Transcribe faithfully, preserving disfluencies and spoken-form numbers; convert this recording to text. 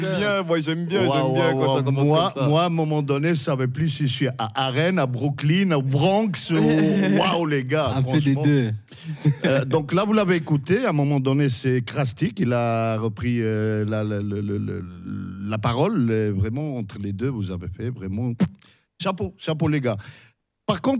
bien, moi j'aime bien, Wow, j'aime bien wow, quand wow. ça commence moi, comme ça. Moi, à un moment donné, je ne savais plus si je suis à Arène, à Brooklyn, au Bronx ou... Waouh, les gars. Un peu des deux. Euh, donc là, vous l'avez écouté. À un moment donné, c'est Krasty qui a repris euh, la, la, la, la, la, la parole. Vraiment, entre les deux, vous avez fait vraiment... Chapeau, chapeau, les gars. Par contre,